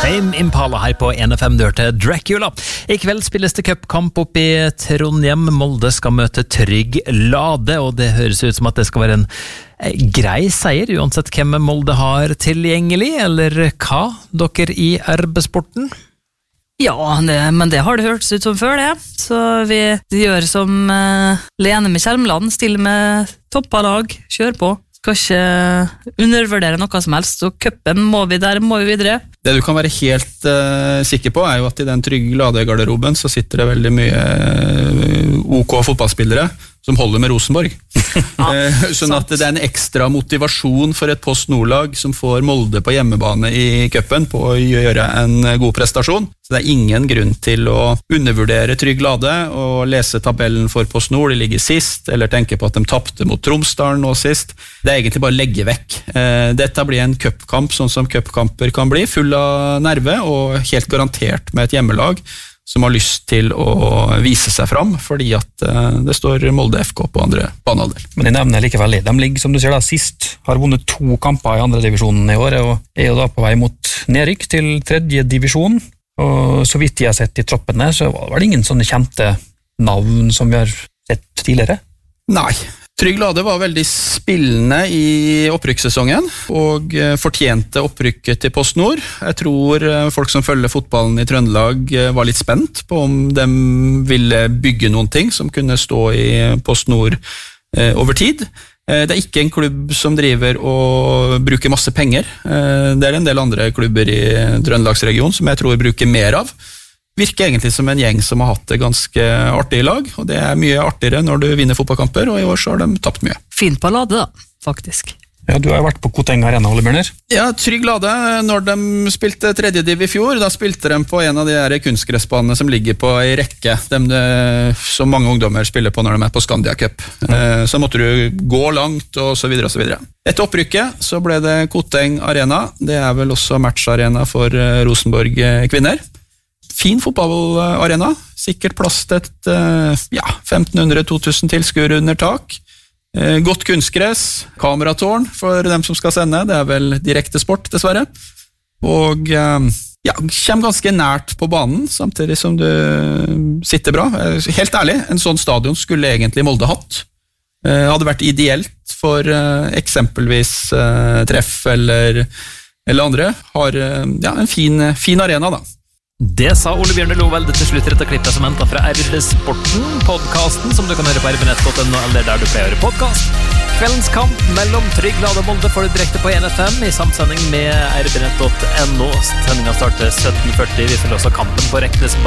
Tame Impala her på 1FM dør til Dracula. I kveld spilles det cupkamp opp i Trondheim. Molde skal møte Trygg Lade, og det høres ut som at det skal være en grei seier, uansett hvem Molde har tilgjengelig, eller hva dere i RB-sporten? Ja, men det har det hørtes ut som før det. Så vi gjør som Lene med Kjermland, stiller med toppalag, kjør på. Skal ikke undervurdere noe som helst, så cupen må vi videre. Det du kan være helt sikker på er jo at i den Trygg Lade-garderoben så sitter det veldig mye OK fotballspillere som holder med Rosenborg. Sånn at det er en ekstra motivasjon for et Post Nord-lag som får Molde på hjemmebane i cupen på å gjøre en god prestasjon. Så det er ingen grunn til å undervurdere Trygg Lade og lese tabellen for Post Nord, de ligger sist, eller tenke på at de tappte mot Tromsdalen nå sist. Det er egentlig bare å legge vekk. Dette blir en cupkamp sånn som cupkamper kan bli, full av nerve og helt garantert med et hjemmelag som har lyst til å vise seg fram, fordi at det står Molde FK på andre banehalvdel. Men jeg nevner likevel det. De ligger, som du ser da, sist, har vunnet 2 kamper i andre divisjonen i år, og er jo da på vei mot nedrykk til 3. divisjon. Og så vidt jeg har sett i troppene, så var det ingen sånne kjente navn som vi har sett tidligere. Nei. Trygg Lade var veldig spillende i opprykkssesongen, og fortjente opprykket til Post Nord. Jeg tror folk som følger fotballen i Trøndelag var litt spent på om de ville bygge noen ting som kunne stå i Post Nord over tid. Det er ikke en klubb som driver og bruker masse penger. Det er en del andre klubber i Trøndelagsregionen som jeg tror bruker mer av. Virker egentlig som en gjeng som har hatt det ganske artig i lag, og det er mye artigere når du vinner fotballkamper, og i år så har de tapt mye. Fint ballade da, faktisk. Ja, du har jo vært på Koteng Arena, Ole Bjørner. Ja, Trygg Lade, når de spilte 3. div i fjor, da spilte de på en av de der kunstgressbanene som ligger på i rekke, som mange ungdommer spiller på når de er på Skandia Cup. Så måtte du gå langt, og så videre og så videre. Etter opprykket så ble det Koteng Arena, det er vel også matcharena for Rosenborg kvinner. Fin fotballarena, sikkert plass til et 1500-2000 tilskuere under tak. Godt kunstgress, kameratårn for dem som skal sende, det er vel direkte sport dessverre. Og kommer ganske nært på banen, samtidig som du sitter bra. Helt ærlig, en sånn stadion skulle egentlig Molde hatt. Hadde vært ideelt for eksempelvis treff eller andre. Har en fin arena da. Det sa Ole Bjørne Lovelde til slutt rett og klippet som hentet fra RB Sporten, podcasten som du kan høre på rbnett.no eller der du pleier å høre podcast. Kveldens kamp mellom Trygg Lade og Molde får du direkte på 1FM i samsending med rbnett.no. Sendingen starter 17:40. Vi følger også kampen på Reknes